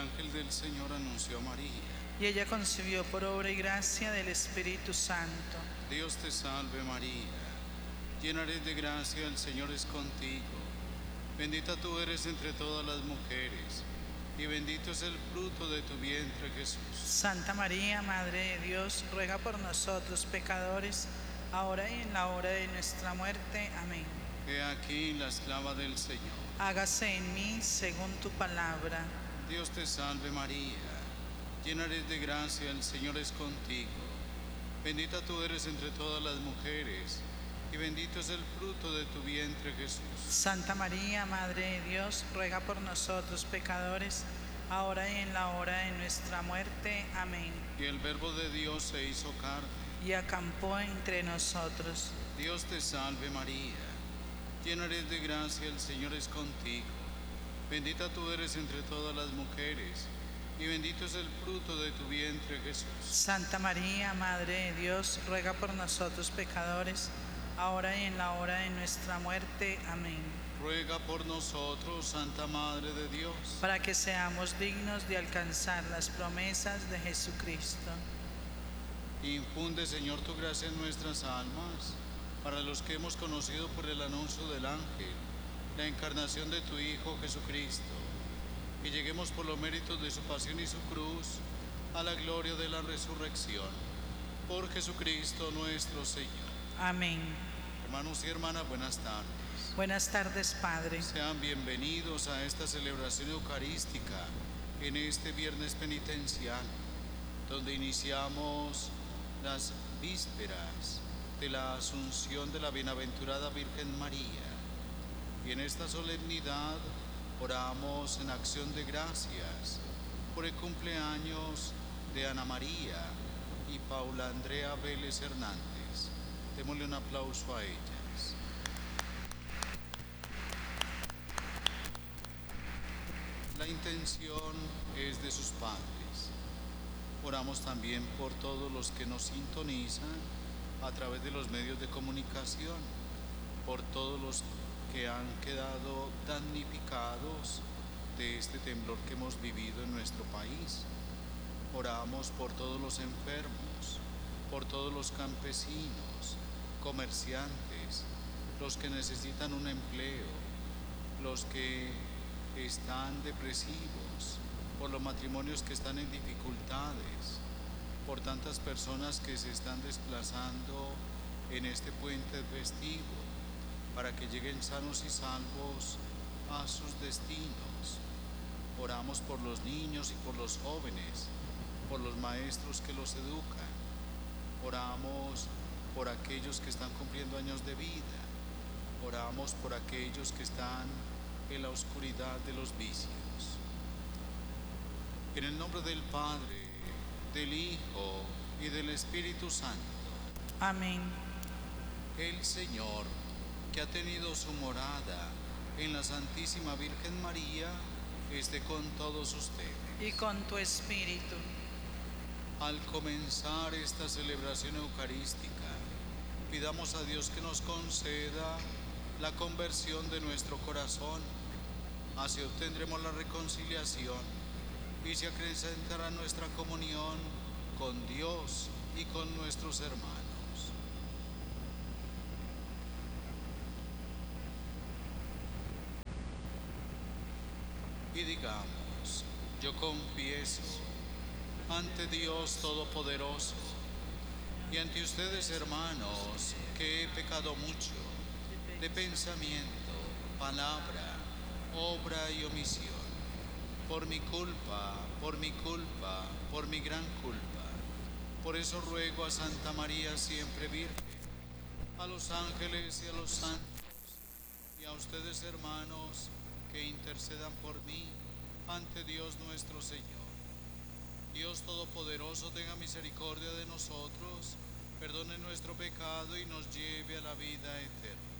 ángel del Señor anunció a María. y ella concibió por obra y gracia del Espíritu Santo. Dios te salve María, llena eres de gracia, el Señor es contigo. Bendita tú eres entre todas las mujeres, y bendito es el fruto de tu vientre, Jesús. Santa María, Madre de Dios, ruega por nosotros pecadores, ahora y en la hora de nuestra muerte. Amén. He aquí la esclava del Señor. Hágase en mí según tu palabra. Dios te salve María, llena eres de gracia, el Señor es contigo. Bendita tú eres entre todas las mujeres, y bendito es el fruto de tu vientre, Jesús. Santa María, Madre de Dios, ruega por nosotros pecadores, ahora y en la hora de nuestra muerte. Amén. Y el Verbo de Dios se hizo carne. Y acampó entre nosotros. Dios te salve María, llena eres de gracia, el Señor es contigo. Bendita tú eres entre todas las mujeres, y bendito es el fruto de tu vientre, Jesús. Santa María, Madre de Dios, ruega por nosotros pecadores, ahora y en la hora de nuestra muerte. Amén. Ruega por nosotros, Santa Madre de Dios, para que seamos dignos de alcanzar las promesas de Jesucristo. Infunde, Señor, tu gracia en nuestras almas, para los que hemos conocido por el anuncio del ángel la encarnación de tu Hijo Jesucristo, y lleguemos por los méritos de su pasión y su cruz a la gloria de la resurrección. Por Jesucristo nuestro Señor. Amén. Hermanos y hermanas, buenas tardes. Buenas tardes, Padre. Sean bienvenidos a esta celebración eucarística en este viernes penitencial, donde iniciamos las vísperas de la Asunción de la Bienaventurada Virgen María. Y en esta solemnidad oramos en acción de gracias por el cumpleaños de Ana María y Paula Andrea Vélez Hernández. Démosle un aplauso a ellas. La intención es de sus padres. Oramos también por todos los que nos sintonizan a través de los medios de comunicación, por todos los que han quedado damnificados de este temblor que hemos vivido en nuestro país. Oramos por todos los enfermos, por todos los campesinos, comerciantes, los que necesitan un empleo, los que están depresivos, por los matrimonios que están en dificultades, por tantas personas que se están desplazando en este puente festivo, para que lleguen sanos y salvos a sus destinos. Oramos por los niños y por los jóvenes, por los maestros que los educan. Oramos por aquellos que están cumpliendo años de vida. Oramos por aquellos que están en la oscuridad de los vicios. En el nombre del Padre, del Hijo y del Espíritu Santo. Amén. El Señor, que ha tenido su morada en la Santísima Virgen María, esté con todos ustedes. Y con tu espíritu. Al comenzar esta celebración eucarística, pidamos a Dios que nos conceda la conversión de nuestro corazón. Así obtendremos la reconciliación y se acrecentará nuestra comunión con Dios y con nuestros hermanos. Y digamos: yo confieso ante Dios Todopoderoso y ante ustedes, hermanos, que he pecado mucho de pensamiento, palabra, obra y omisión, por mi culpa, por mi culpa, por mi gran culpa. Por eso ruego a Santa María siempre Virgen, a los ángeles y a los santos, y a ustedes, hermanos, que intercedan por mí ante Dios nuestro Señor. Dios Todopoderoso tenga misericordia de nosotros, perdone nuestro pecado y nos lleve a la vida eterna.